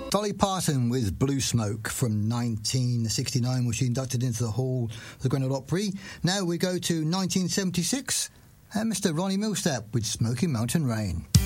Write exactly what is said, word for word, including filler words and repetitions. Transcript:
Dolly Parton with Blue Smoke from nineteen sixty-nine was she inducted into the Hall of the Grand Ole Opry. Now we go to nineteen seventy-six and Mister Ronnie Milsap with Smoky Mountain Rain.